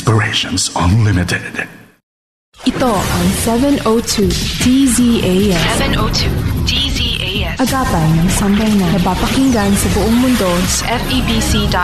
Inspirations Unlimited. Ito ang 702 DZAS. 702 DZAS. Agapay ng sambayanan. Napapakinggan sa buong mundo sa FEBC.ph.